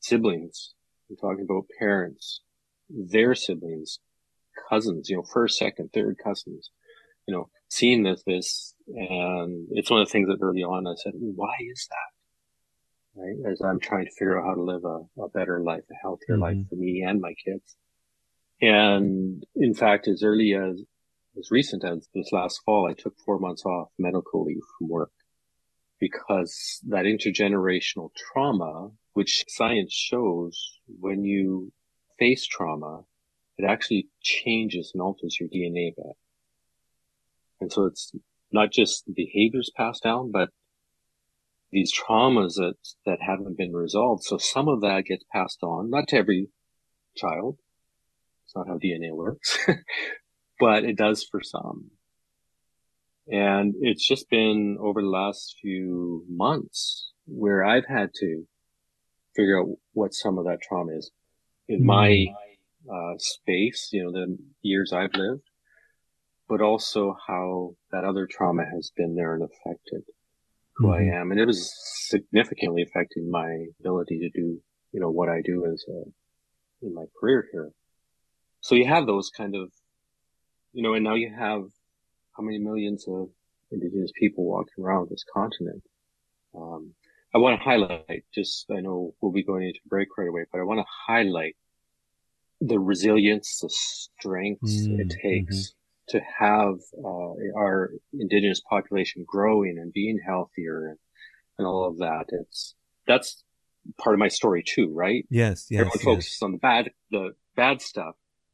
siblings. I'm talking about parents, their siblings, cousins, first, second, third cousins, seeing this, and it's one of the things that early on I said, why is that? Right? As I'm trying to figure out how to live a better life, a healthier life for me and my kids. And in fact, as early as recent as this last fall, I took 4 months off medical leave from work because that intergenerational trauma, which science shows when you face trauma, it actually changes and alters your DNA back. And so it's not just behaviors passed down, but these traumas that haven't been resolved. So some of that gets passed on, not to every child. It's not how DNA works, but it does for some. And it's just been over the last few months where I've had to figure out what some of that trauma is in my space, the years I've lived, but also how that other trauma has been there and affected who I am. And it was significantly affecting my ability to do, what I do in my career here. So you have those kind of, and now you have how many millions of Indigenous people walking around this continent. I want to highlight, I know we'll be going into break right away, but I want to highlight the resilience, the strengths it takes to have our Indigenous population growing and being healthier and all of that. That's part of my story too, right? Yes. Everyone focuses on the bad stuff,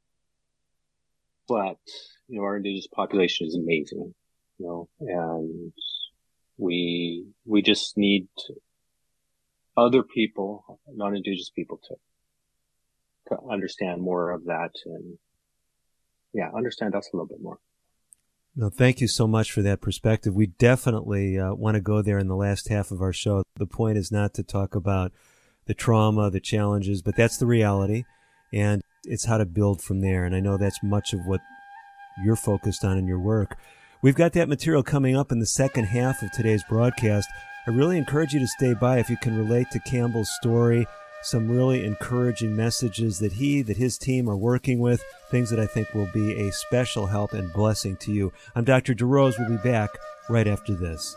but our Indigenous population is amazing, and we just need other people, non-Indigenous people, to understand more of that and understand us a little bit more. No, thank you so much for that perspective. We definitely want to go there in the last half of our show. The point is not to talk about the trauma, the challenges, but that's the reality, and it's how to build from there. And I know that's much of what you're focused on in your work. We've got that material coming up in the second half of today's broadcast. I really encourage you to stay by if you can relate to Campbell's story, some really encouraging messages that his team are working with, things that I think will be a special help and blessing to you. I'm Dr. DeRose. We'll be back right after this.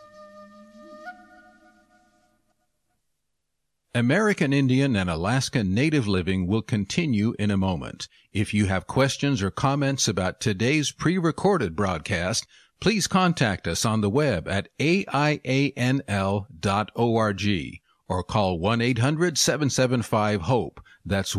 American Indian and Alaska Native Living will continue in a moment. If you have questions or comments about today's pre-recorded broadcast, please contact us on the web at aianl.org or call 1-800-775-HOPE. That's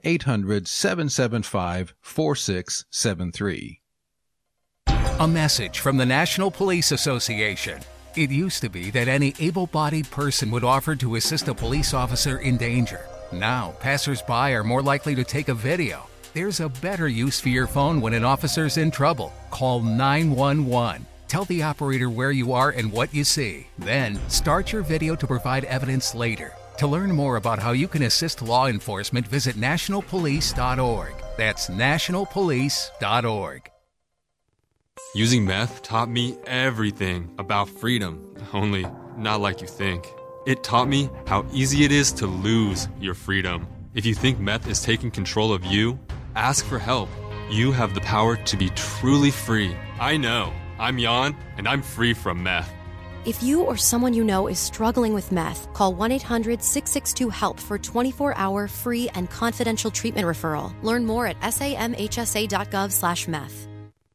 1-800-775-4673. A message from the National Police Association. It used to be that any able-bodied person would offer to assist a police officer in danger. Now, passers-by are more likely to take a video. There's a better use for your phone when an officer's in trouble. Call 911. Tell the operator where you are and what you see. Then, start your video to provide evidence later. To learn more about how you can assist law enforcement, visit nationalpolice.org. That's nationalpolice.org. Using meth taught me everything about freedom, only not like you think. It taught me how easy it is to lose your freedom. If you think meth is taking control of you, ask for help. You have the power to be truly free. I know. I'm Jan, and I'm free from meth. If you or someone you know is struggling with meth, call 1-800-662-HELP for 24-hour free and confidential treatment referral. Learn more at samhsa.gov/meth.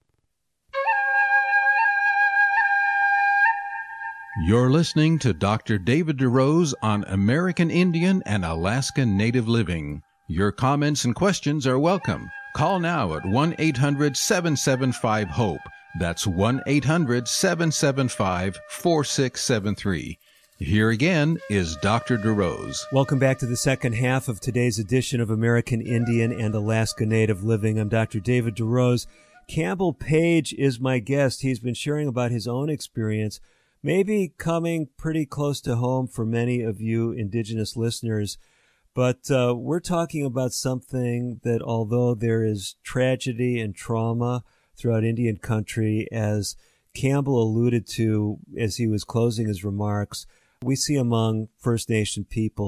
You're listening to Dr. David DeRose on American Indian and Alaska Native Living. Your comments and questions are welcome. Call now at 1-800-775-HOPE. That's 1-800-775-4673. Here again is Dr. DeRose. Welcome back to the second half of today's edition of American Indian and Alaska Native Living. I'm Dr. David DeRose. Campbell Page is my guest. He's been sharing about his own experience, maybe coming pretty close to home for many of you Indigenous listeners. But we're talking about something that, although there is tragedy and trauma throughout Indian country, as Campbell alluded to as he was closing his remarks, we see among First Nation people